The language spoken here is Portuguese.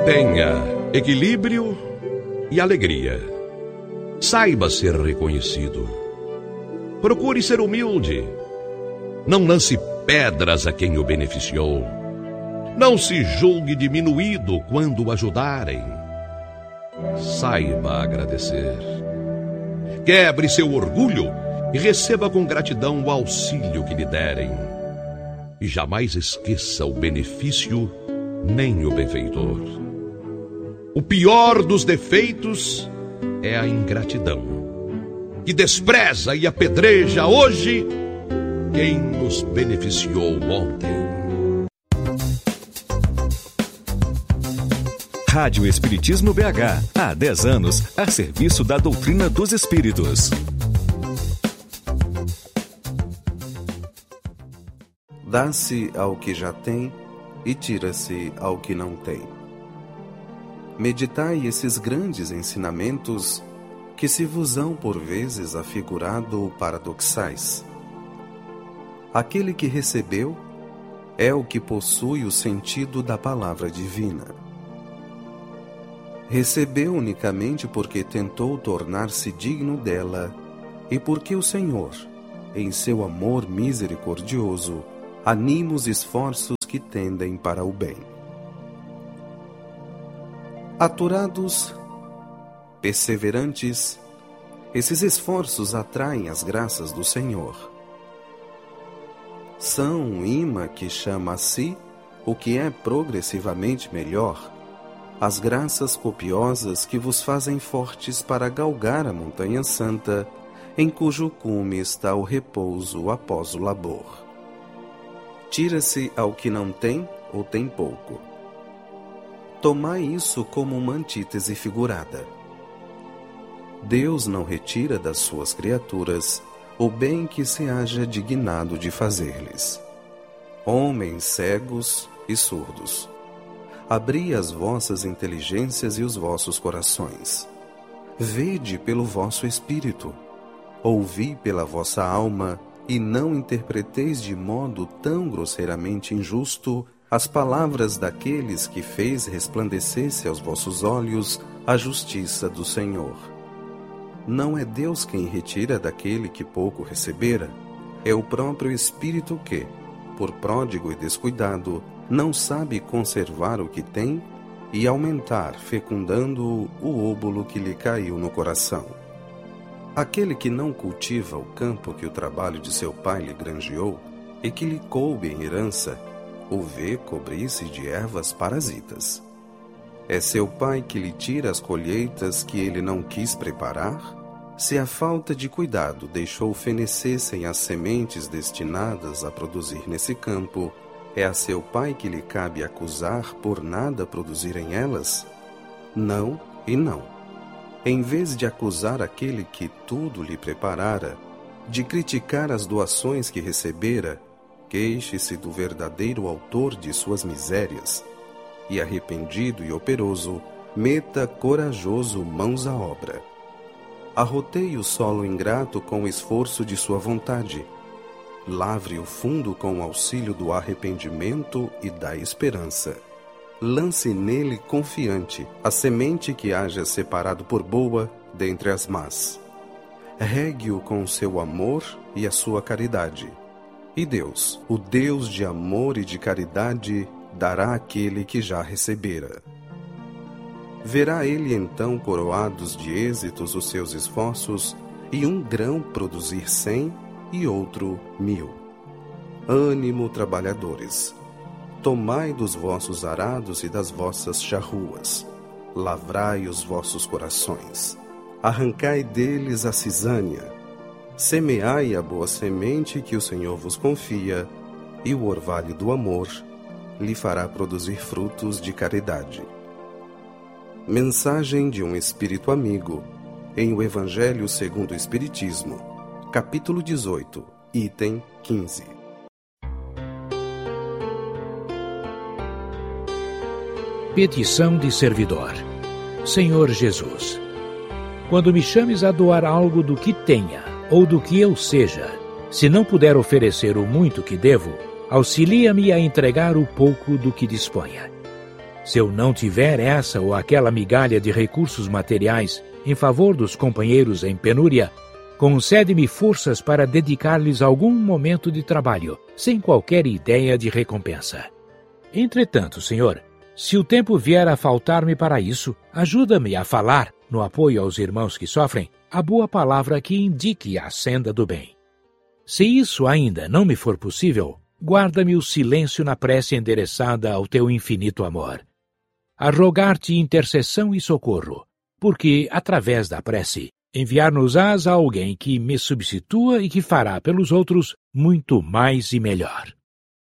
Tenha equilíbrio e alegria. Saiba ser reconhecido. Procure ser humilde. Não lance pedras a quem o beneficiou. Não se julgue diminuído quando o ajudarem. Saiba agradecer. Quebre seu orgulho e receba com gratidão o auxílio que lhe derem. E jamais esqueça o benefício nem o benfeitor. O pior dos defeitos é a ingratidão, que despreza e apedreja hoje quem nos beneficiou ontem. Rádio Espiritismo BH, há 10 anos, a serviço da doutrina dos espíritos. Dá-se ao que já tem e tira-se ao que não tem. Meditai esses grandes ensinamentos que se vos hão por vezes afigurado paradoxais. Aquele que recebeu é o que possui o sentido da palavra divina. Recebeu unicamente porque tentou tornar-se digno dela e porque o Senhor, em seu amor misericordioso, anima os esforços que tendem para o bem. Aturados, perseverantes, esses esforços atraem as graças do Senhor. São um imã que chama a si o que é progressivamente melhor, as graças copiosas que vos fazem fortes para galgar a montanha santa, em cujo cume está o repouso após o labor. Tira-se ao que não tem ou tem pouco. Tomai isso como uma antítese figurada. Deus não retira das suas criaturas o bem que se haja dignado de fazer-lhes. Homens cegos e surdos, abri as vossas inteligências e os vossos corações. Vede pelo vosso espírito, ouvi pela vossa alma, e não interpreteis de modo tão grosseiramente injusto as palavras daqueles que fez resplandecesse aos vossos olhos a justiça do Senhor. Não é Deus quem retira daquele que pouco recebera, é o próprio Espírito que, por pródigo e descuidado, não sabe conservar o que tem e aumentar, fecundando o óbolo que lhe caiu no coração. Aquele que não cultiva o campo que o trabalho de seu pai lhe granjeou e que lhe coube em herança, o vê cobrir-se de ervas parasitas. É seu pai que lhe tira as colheitas que ele não quis preparar? Se a falta de cuidado deixou fenecessem as sementes destinadas a produzir nesse campo, é a seu pai que lhe cabe acusar por nada produzirem elas? Não e não. Em vez de acusar aquele que tudo lhe preparara, de criticar as doações que recebera, queixe-se do verdadeiro autor de suas misérias, e arrependido e operoso, meta corajoso mãos à obra. Arroteie o solo ingrato com o esforço de sua vontade, lavre o fundo com o auxílio do arrependimento e da esperança. Lance nele confiante a semente que haja separado por boa dentre as más. Regue-o com o seu amor e a sua caridade. E Deus, o Deus de amor e de caridade, dará àquele que já recebera. Verá ele então coroados de êxitos os seus esforços, e um grão produzir 100 e outro 1000. Ânimo, trabalhadores! Tomai dos vossos arados e das vossas charruas, lavrai os vossos corações, arrancai deles a cisânia, semeai a boa semente que o Senhor vos confia, e o orvalho do amor lhe fará produzir frutos de caridade. Mensagem de um Espírito Amigo, em O Evangelho segundo o Espiritismo, capítulo 18, item 15. Petição de servidor. Senhor Jesus, quando me chames a doar algo do que tenha ou do que eu seja, se não puder oferecer o muito que devo, auxilia-me a entregar o pouco do que disponha. Se eu não tiver essa ou aquela migalha de recursos materiais em favor dos companheiros em penúria, concede-me forças para dedicar-lhes algum momento de trabalho, sem qualquer ideia de recompensa. Entretanto, Senhor, se o tempo vier a faltar-me para isso, ajuda-me a falar, no apoio aos irmãos que sofrem, a boa palavra que indique a senda do bem. Se isso ainda não me for possível, guarda-me o silêncio na prece endereçada ao teu infinito amor. A rogar-te intercessão e socorro, porque, através da prece, enviar-nos-ás a alguém que me substitua e que fará pelos outros muito mais e melhor.